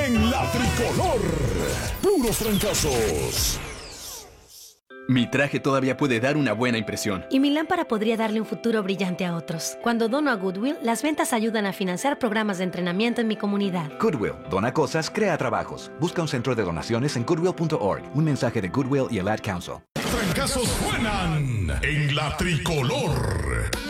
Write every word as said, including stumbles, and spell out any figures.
en la tricolor. Puros trancazos. Mi traje todavía puede dar una buena impresión. Y mi lámpara podría darle un futuro brillante a otros. Cuando dono a Goodwill, las ventas ayudan a financiar programas de entrenamiento en mi comunidad. Goodwill. Dona cosas, crea trabajos. Busca un centro de donaciones en goodwill punto org. Un mensaje de Goodwill y el Ad Council. Trancazos suenan en la tricolor.